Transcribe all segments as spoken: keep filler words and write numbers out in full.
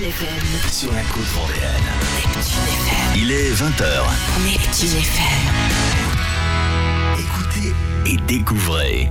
F M. Sur la côte vendéenne. Neptune F M. Il est vingt heures. Neptune F M. Écoutez et découvrez.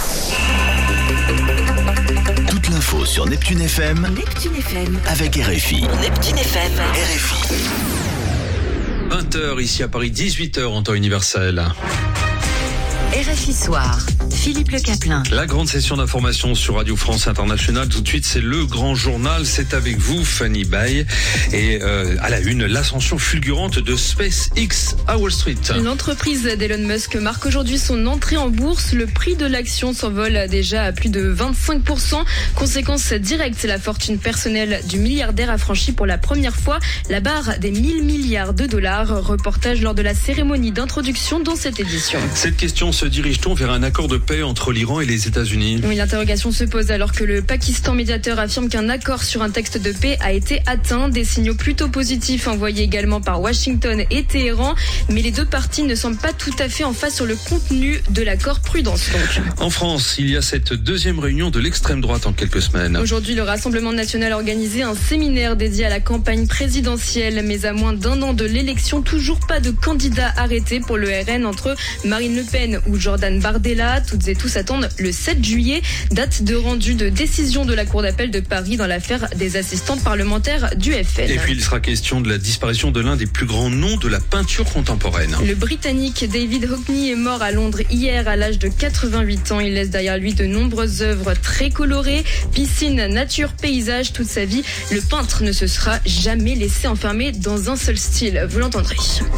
Toute l'info sur Neptune F M. Neptune F M. Avec R F I. Neptune F M. R F I. vingt heures ici à Paris, dix-huit heures en temps universel. R F I Soir. Philippe Le Caplin. La grande session d'information sur Radio France Internationale. Tout de suite, c'est le grand journal. C'est avec vous, Fanny Bay. Et euh, à la une, l'ascension fulgurante de SpaceX à Wall Street. L'entreprise d'Elon Musk marque aujourd'hui son entrée en bourse. Le prix de l'action s'envole déjà à plus de vingt-cinq pour cent. Conséquence directe, la fortune personnelle du milliardaire a franchi pour la première fois la barre des mille milliards de dollars. Reportage lors de la cérémonie d'introduction dans cette édition. Cette question, se dirige-t-on vers un accord de paix entre l'Iran et les États-Unis? Oui, l'interrogation se pose alors que le Pakistan médiateur affirme qu'un accord sur un texte de paix a été atteint. Des signaux plutôt positifs envoyés également par Washington et Téhéran. Mais les deux parties ne semblent pas tout à fait en phase sur le contenu de l'accord. Prudence donc. En France, il y a cette deuxième réunion de l'extrême droite en quelques semaines. Aujourd'hui, le Rassemblement national a organisé un séminaire dédié à la campagne présidentielle. Mais à moins d'un an de l'élection, toujours pas de candidat arrêté pour le R N entre Marine Le Pen ou Jordan Bardella. Toutes et tous attendent le sept juillet, date de rendu de décision de la Cour d'appel de Paris dans l'affaire des assistantes parlementaires du F N. Et puis il sera question de la disparition de l'un des plus grands noms de la peinture contemporaine. Le Britannique David Hockney est mort à Londres hier à l'âge de quatre-vingt-huit ans. Il laisse derrière lui de nombreuses œuvres très colorées, piscine, nature, paysage. Toute sa vie, le peintre ne se sera jamais laissé enfermer dans un seul style. Vous l'entendrez.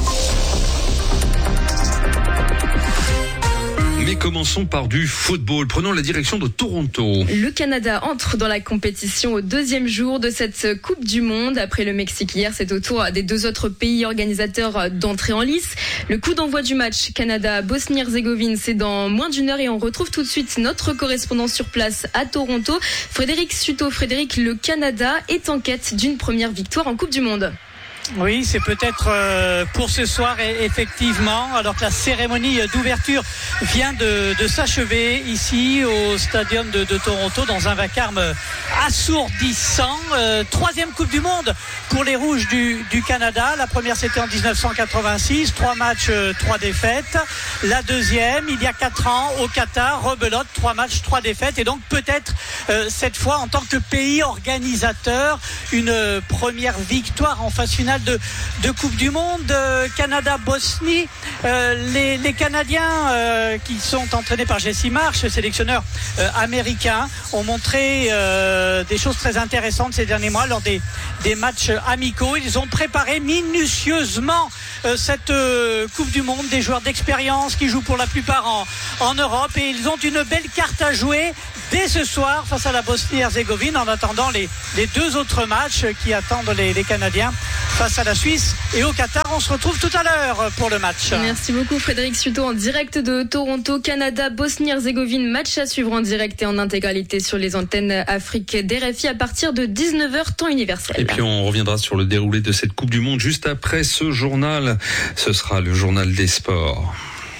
Mais commençons par du football. Prenons la direction de Toronto. Le Canada entre dans la compétition au deuxième jour de cette Coupe du Monde. Après le Mexique hier, c'est au tour des deux autres pays organisateurs d'entrer en lice. Le coup d'envoi du match Canada-Bosnie-Herzégovine, c'est dans moins d'une heure et on retrouve tout de suite notre correspondant sur place à Toronto, Frédéric Suto. Frédéric, le Canada est en quête d'une première victoire en Coupe du Monde. Oui, c'est peut-être euh, pour ce soir effectivement, alors que la cérémonie d'ouverture vient de, de s'achever ici au Stadium de, de Toronto dans un vacarme assourdissant. Euh, troisième Coupe du Monde pour les Rouges du, du Canada. La première c'était en dix-neuf cent quatre-vingt-six, trois matchs, euh, trois défaites. La deuxième, il y a quatre ans au Qatar, rebelote, trois matchs, trois défaites. Et donc peut-être euh, cette fois en tant que pays organisateur, une première victoire en phase finale De, de Coupe du Monde. euh, Canada-Bosnie, euh, les, les Canadiens euh, qui sont entraînés par Jesse Marsh, sélectionneur euh, américain, ont montré euh, des choses très intéressantes ces derniers mois lors des, des matchs amicaux. Ils ont préparé minutieusement euh, cette euh, Coupe du Monde, des joueurs d'expérience qui jouent pour la plupart en, en Europe, et ils ont une belle carte à jouer dès ce soir face à la Bosnie-Herzégovine, en attendant les, les deux autres matchs qui attendent les, les Canadiens face à la Suisse et au Qatar. On se retrouve tout à l'heure pour le match. Merci beaucoup Frédéric Suto en direct de Toronto. Canada, Bosnie-Herzégovine, match à suivre en direct et en intégralité sur les antennes Afrique d'R F I à partir de dix-neuf heures temps universel. Et puis on reviendra sur le déroulé de cette Coupe du Monde juste après ce journal. Ce sera le journal des sports.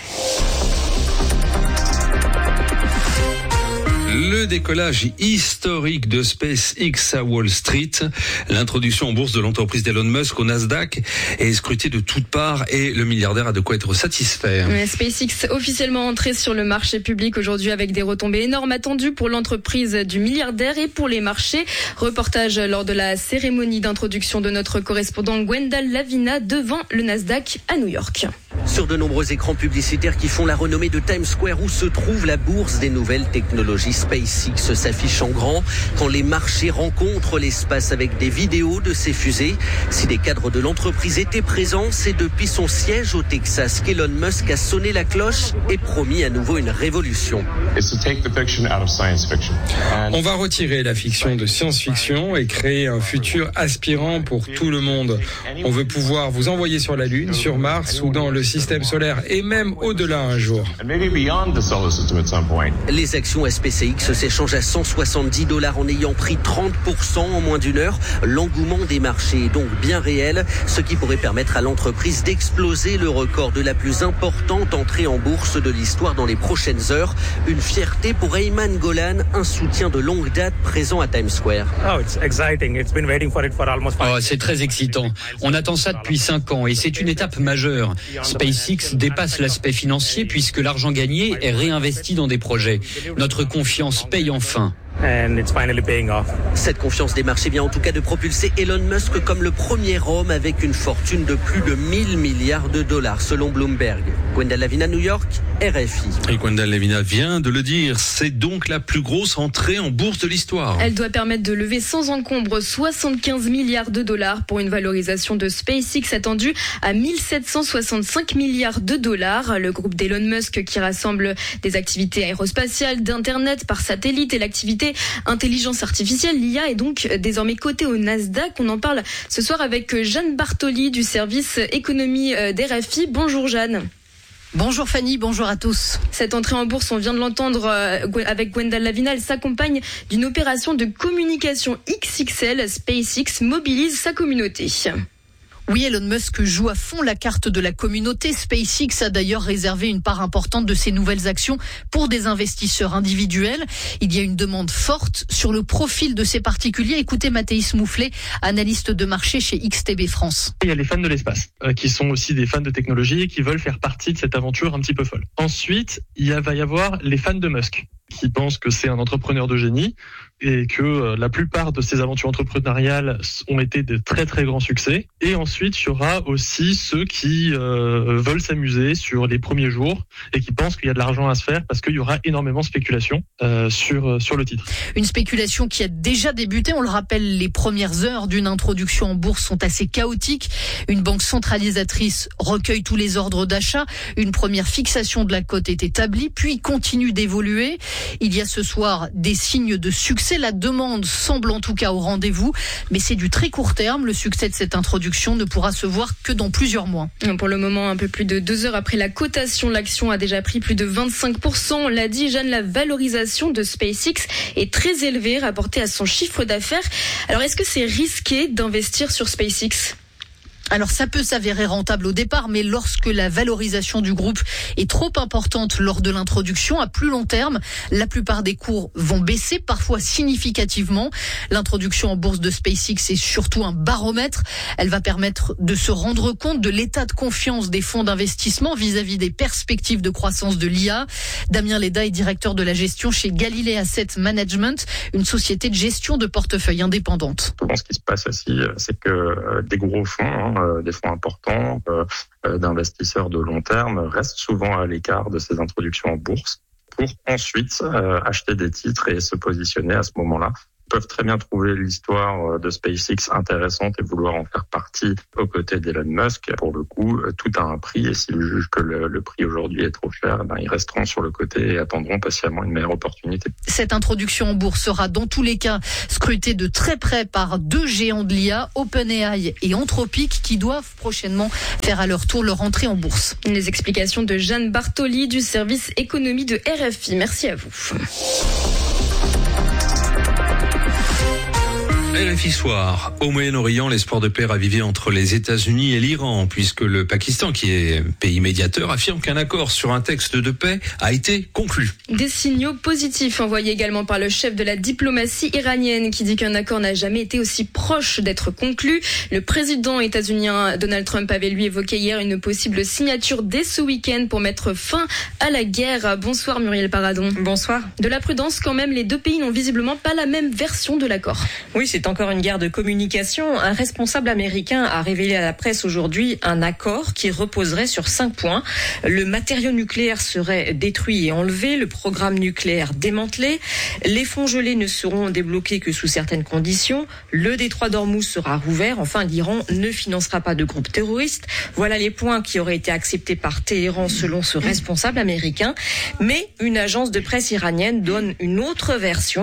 Le décollage historique de SpaceX à Wall Street, l'introduction en bourse de l'entreprise d'Elon Musk au Nasdaq est scrutée de toutes parts et le milliardaire a de quoi être satisfait. Ouais, SpaceX officiellement entré sur le marché public aujourd'hui avec des retombées énormes attendues pour l'entreprise du milliardaire et pour les marchés. Reportage lors de la cérémonie d'introduction de notre correspondant Gwendal Lavina devant le Nasdaq à New York. Sur de nombreux écrans publicitaires qui font la renommée de Times Square où se trouve la bourse des nouvelles technologies, SpaceX s'affiche en grand quand les marchés rencontrent l'espace avec des vidéos de ses fusées. Si des cadres de l'entreprise étaient présents, c'est depuis son siège au Texas qu'Elon Musk a sonné la cloche et promis à nouveau une révolution. On va retirer la fiction de science-fiction et créer un futur aspirant pour tout le monde. On veut pouvoir vous envoyer sur la Lune, sur Mars ou dans le système solaire et même au-delà un jour. Les actions à SpaceX s'échange à cent soixante-dix dollars en ayant pris trente pour cent en moins d'une heure. L'engouement des marchés est donc bien réel, ce qui pourrait permettre à l'entreprise d'exploser le record de la plus importante entrée en bourse de l'histoire dans les prochaines heures. Une fierté pour Ayman Golan, un soutien de longue date présent à Times Square. Oh, c'est très excitant. On attend ça depuis cinq ans et c'est une étape majeure. SpaceX dépasse l'aspect financier puisque l'argent gagné est réinvesti dans des projets. Notre confiance paye enfin. Cette confiance des marchés vient en tout cas de propulser Elon Musk comme le premier homme avec une fortune de plus de mille milliards de dollars selon Bloomberg. Gwendal Lavina, New York, R F I. Et Gwendal Lavina vient de le dire, c'est donc la plus grosse entrée en bourse de l'histoire. Elle doit permettre de lever sans encombre soixante-quinze milliards de dollars pour une valorisation de SpaceX attendue à mille sept cent soixante-cinq milliards de dollars. Le groupe d'Elon Musk qui rassemble des activités aérospatiales, d'internet par satellite et l'activité intelligence artificielle, l'I A, est donc désormais cotée au Nasdaq. On en parle ce soir avec Jeanne Bartoli du service économie d'R F I. Bonjour Jeanne. Bonjour Fanny, bonjour à tous. Cette entrée en bourse, on vient de l'entendre avec Gwendal Lavina, elle s'accompagne d'une opération de communication X X L. SpaceX mobilise sa communauté. Oui, Elon Musk joue à fond la carte de la communauté. SpaceX a d'ailleurs réservé une part importante de ses nouvelles actions pour des investisseurs individuels. Il y a une demande forte sur le profil de ces particuliers. Écoutez Mathéis Mouflet, analyste de marché chez X T B France. Il y a les fans de l'espace, euh, qui sont aussi des fans de technologie et qui veulent faire partie de cette aventure un petit peu folle. Ensuite, il y a, va y avoir les fans de Musk, qui pensent que c'est un entrepreneur de génie et que euh, la plupart de ces aventures entrepreneuriales ont été de très très grands succès. Et ensuite, il y aura aussi ceux qui euh, veulent s'amuser sur les premiers jours et qui pensent qu'il y a de l'argent à se faire parce qu'il y aura énormément de spéculation euh, sur, euh, sur le titre. Une spéculation qui a déjà débuté. On le rappelle, les premières heures d'une introduction en bourse sont assez chaotiques. Une banque centralisatrice recueille tous les ordres d'achat. Une première fixation de la cote est établie, puis continue d'évoluer. Il y a ce soir des signes de succès. La demande semble en tout cas au rendez-vous, mais c'est du très court terme. Le succès de cette introduction ne pourra se voir que dans plusieurs mois. Pour le moment, un peu plus de deux heures après la cotation, l'action a déjà pris plus de vingt-cinq pour cent. On l'a dit, Jeanne, la valorisation de SpaceX est très élevée, rapportée à son chiffre d'affaires. Alors, est-ce que c'est risqué d'investir sur SpaceX ? Alors ça peut s'avérer rentable au départ, mais lorsque la valorisation du groupe est trop importante lors de l'introduction, à plus long terme, la plupart des cours vont baisser, parfois significativement. L'introduction en bourse de SpaceX est surtout un baromètre. Elle va permettre de se rendre compte de l'état de confiance des fonds d'investissement vis-à-vis des perspectives de croissance de l'I A. Damien Leda est directeur de la gestion chez Galilée Asset Management, une société de gestion de portefeuille indépendante. Souvent, ce qui se passe aussi, c'est que euh, des gros fonds, hein, des fonds importants, euh, d'investisseurs de long terme restent souvent à l'écart de ces introductions en bourse pour ensuite euh, acheter des titres et se positionner à ce moment-là. Ils peuvent très bien trouver l'histoire de SpaceX intéressante et vouloir en faire partie aux côtés d'Elon Musk. Pour le coup, tout a un prix et s'ils jugent que le, le prix aujourd'hui est trop cher, ben ils resteront sur le côté et attendront patiemment une meilleure opportunité. Cette introduction en bourse sera dans tous les cas scrutée de très près par deux géants de l'I A, OpenAI et Anthropic, qui doivent prochainement faire à leur tour leur entrée en bourse. Les explications de Jeanne Bartoli du service économie de R F I. Merci à vous. R F I Soir. Au Moyen-Orient, l'espoir de paix ravivé entre les États-Unis et l'Iran, puisque le Pakistan, qui est pays médiateur, affirme qu'un accord sur un texte de paix a été conclu. Des signaux positifs envoyés également par le chef de la diplomatie iranienne, qui dit qu'un accord n'a jamais été aussi proche d'être conclu. Le président états-unien Donald Trump avait lui évoqué hier une possible signature dès ce week-end pour mettre fin à la guerre. Bonsoir Muriel Paradon. Bonsoir. De la prudence quand même, les deux pays n'ont visiblement pas la même version de l'accord. Oui, c'est encore une guerre de communication. Un responsable américain a révélé à la presse aujourd'hui un accord qui reposerait sur cinq points. Le matériau nucléaire serait détruit et enlevé, le programme nucléaire démantelé, les fonds gelés ne seront débloqués que sous certaines conditions, le détroit d'Ormuz sera rouvert, enfin l'Iran ne financera pas de groupes terroristes. Voilà les points qui auraient été acceptés par Téhéran selon ce responsable américain. Mais une agence de presse iranienne donne une autre version.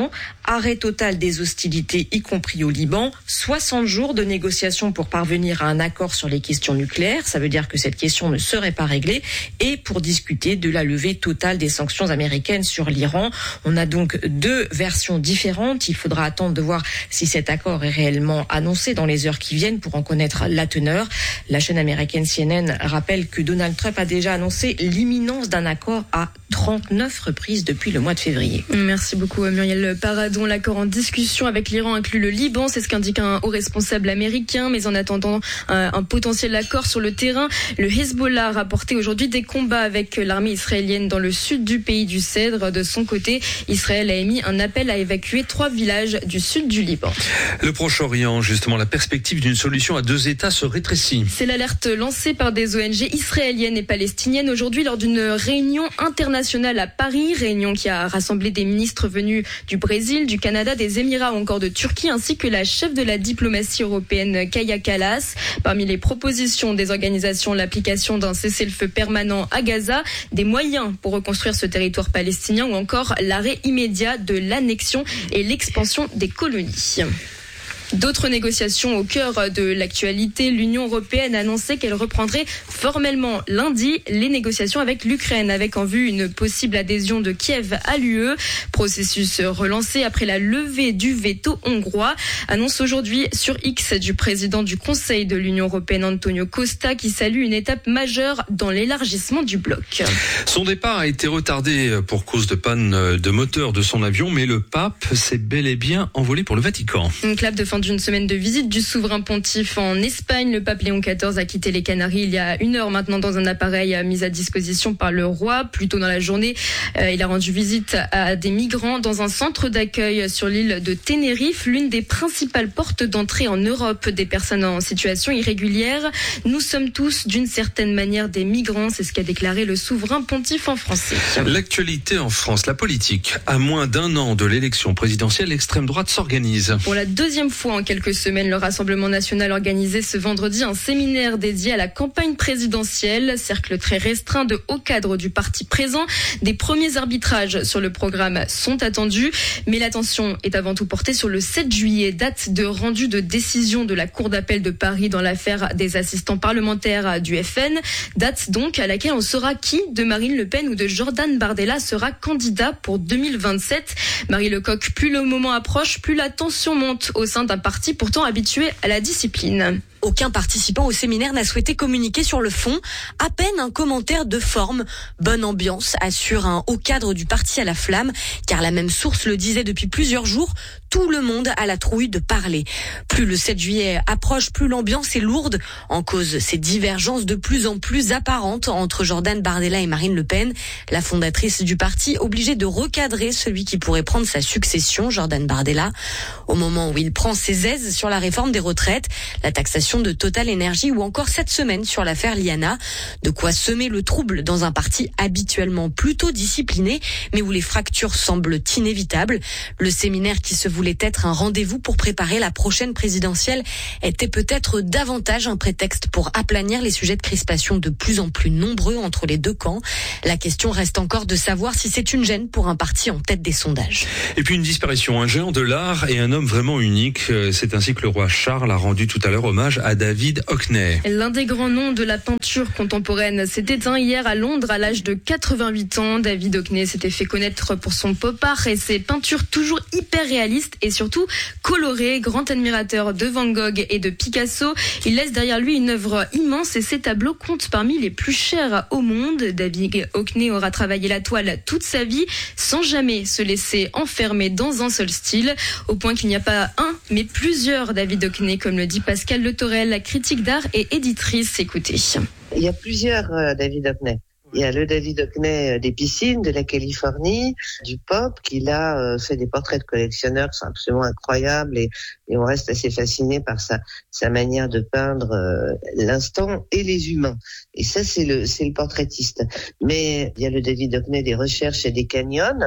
arrêt total des hostilités, y compris au Liban, soixante jours de négociations pour parvenir à un accord sur les questions nucléaires, ça veut dire que cette question ne serait pas réglée, et pour discuter de la levée totale des sanctions américaines sur l'Iran. On a donc deux versions différentes. Il faudra attendre de voir si cet accord est réellement annoncé dans les heures qui viennent pour en connaître la teneur. La chaîne américaine C N N rappelle que Donald Trump a déjà annoncé l'imminence d'un accord à trente-neuf reprises depuis le mois de février. Merci beaucoup Muriel Paradon. L'accord en discussion avec l'Iran inclut le Liban, c'est ce qu'indique un haut responsable américain, mais en attendant un, un potentiel accord sur le terrain, le Hezbollah a rapporté aujourd'hui des combats avec l'armée israélienne dans le sud du pays du Cèdre. De son côté, Israël a émis un appel à évacuer trois villages du sud du Liban. Le Proche-Orient, justement, la perspective d'une solution à deux États se rétrécit. C'est l'alerte lancée par des O N G israéliennes et palestiniennes aujourd'hui lors d'une réunion internationale à Paris, réunion qui a rassemblé des ministres venus du Brésil, du Canada, des Émirats ou encore de Turquie, ainsi que la chef de la diplomatie européenne Kaja Kallas. Parmi les propositions des organisations, l'application d'un cessez-le-feu permanent à Gaza, des moyens pour reconstruire ce territoire palestinien ou encore l'arrêt immédiat de l'annexion et l'expansion des colonies. D'autres négociations au cœur de l'actualité. L'Union européenne a annoncé qu'elle reprendrait formellement lundi les négociations avec l'Ukraine, avec en vue une possible adhésion de Kiev à l'U E. Processus relancé après la levée du veto hongrois. Annonce aujourd'hui sur X du président du Conseil de l'Union européenne, Antonio Costa, qui salue une étape majeure dans l'élargissement du bloc. Son départ a été retardé pour cause de panne de moteur de son avion, mais le pape s'est bel et bien envolé pour le Vatican. Une clap de fin d'une semaine de visite du souverain pontife en Espagne. Le pape Léon quatorze a quitté les Canaries il y a une heure maintenant dans un appareil mis à disposition par le roi. Plus tôt dans la journée, euh, il a rendu visite à des migrants dans un centre d'accueil sur l'île de Tenerife, l'une des principales portes d'entrée en Europe des personnes en situation irrégulière. Nous sommes tous d'une certaine manière des migrants, c'est ce qu'a déclaré le souverain pontife en français. L'actualité en France, la politique. À moins d'un an de l'élection présidentielle, l'extrême droite s'organise. Pour la deuxième fois en quelques semaines, le Rassemblement national organisait ce vendredi un séminaire dédié à la campagne présidentielle. Cercle très restreint de hauts cadres du parti présent. Des premiers arbitrages sur le programme sont attendus, mais l'attention est avant tout portée sur le sept juillet, date de rendu de décision de la Cour d'appel de Paris dans l'affaire des assistants parlementaires du F N. Date donc à laquelle on saura qui de Marine Le Pen ou de Jordan Bardella sera candidat pour deux mille vingt-sept. Marie Lecoq, plus le moment approche, plus la tension monte au sein d'un parti pourtant habitué à la discipline. Aucun participant au séminaire n'a souhaité communiquer sur le fond. À peine un commentaire de forme. Bonne ambiance, assure un haut cadre du parti à la flamme, car la même source le disait depuis plusieurs jours. Tout le monde a la trouille de parler. Plus le sept juillet approche, plus l'ambiance est lourde. En cause, ces divergences de plus en plus apparentes entre Jordan Bardella et Marine Le Pen. La fondatrice du parti obligée de recadrer celui qui pourrait prendre sa succession, Jordan Bardella. Au moment où il prend ses aises sur la réforme des retraites, la taxation de Total Energy ou encore cette semaine sur l'affaire Liana. De quoi semer le trouble dans un parti habituellement plutôt discipliné, mais où les fractures semblent inévitables. Le séminaire qui se voulait être un rendez-vous pour préparer la prochaine présidentielle était peut-être davantage un prétexte pour aplanir les sujets de crispation de plus en plus nombreux entre les deux camps. La question reste encore de savoir si c'est une gêne pour un parti en tête des sondages. Et puis une disparition, un géant de l'art et un homme vraiment unique. C'est ainsi que le roi Charles a rendu tout à l'heure hommage à David Hockney. L'un des grands noms de la peinture contemporaine s'est éteint hier à Londres à l'âge de quatre-vingt-huit ans. David Hockney s'était fait connaître pour son pop art et ses peintures toujours hyper réalistes et surtout colorées. Grand admirateur de Van Gogh et de Picasso, il laisse derrière lui une œuvre immense et ses tableaux comptent parmi les plus chers au monde. David Hockney aura travaillé la toile toute sa vie sans jamais se laisser enfermer dans un seul style, au point qu'il n'y a pas un mais plusieurs David Hockney, comme le dit Pascal Le Torel, la critique d'art et éditrice. Écoutez. Il y a plusieurs euh, David Hockney. Il y a le David Hockney des piscines, de la Californie, du pop, qui là euh, fait des portraits de collectionneurs qui sont absolument incroyables et, et on reste assez fasciné par sa, sa manière de peindre euh, l'instant et les humains. Et ça, c'est le, c'est le portraitiste. Mais il y a le David Hockney des recherches et des canyons,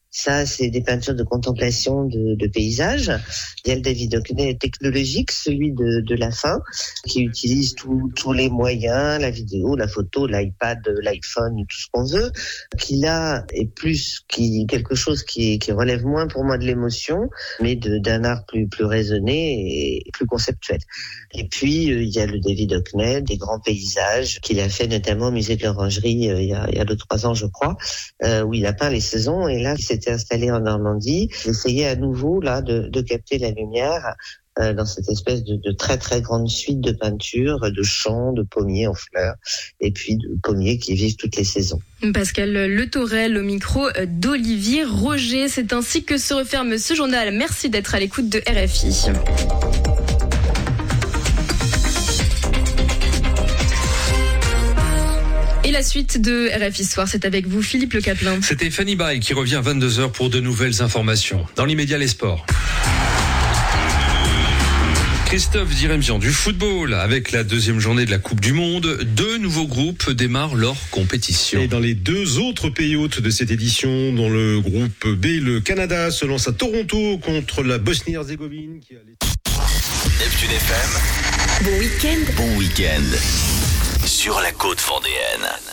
Ça, c'est des peintures de contemplation de, de paysages. Il y a le David Hockney technologique, celui de, de la fin, qui utilise tous tous les moyens, la vidéo, la photo, l'iPad, l'iPhone, tout ce qu'on veut, qui là est plus qui quelque chose qui, qui relève moins pour moi de l'émotion, mais de, d'un art plus plus raisonné et plus conceptuel. Et puis euh, il y a le David Hockney, des grands paysages qu'il a fait notamment au musée de l'Orangerie euh, il y a il y a deux trois ans je crois, euh, où il a peint les saisons. Et là, il s'était installé en Normandie, il essayait à nouveau là de, de capter la lumière euh, dans cette espèce de, de très très grande suite de peintures, de champs, de pommiers en fleurs, et puis de pommiers qui vivent toutes les saisons. Pascal Le Tourel au micro d'Olivier Roger. C'est ainsi que se referme ce journal. Merci d'être à l'écoute de R F I. Et la suite de R F I Soir, c'est avec vous, Philippe Le Caplin. C'était Fanny Bay qui revient à vingt-deux heures pour de nouvelles informations. Dans l'immédiat, les sports. Christophe Diremzian du football. Avec la deuxième journée de la Coupe du Monde, deux nouveaux groupes démarrent leur compétition. Et dans les deux autres pays hôtes de cette édition, dans le groupe B, le Canada se lance à Toronto contre la Bosnie-Herzégovine. Qui a... Neptune F M. Bon week-end. Bon week-end sur la côte vendéenne.